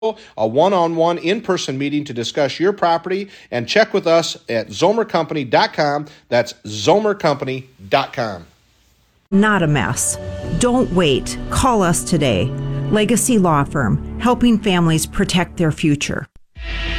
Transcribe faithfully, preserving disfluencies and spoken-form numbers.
a one-on-one in-person meeting to discuss your property, and check with us at zomer company dot com. That's zomer company dot com. Not a mess. Don't wait. Call us today. Legacy Law Firm, helping families protect their future.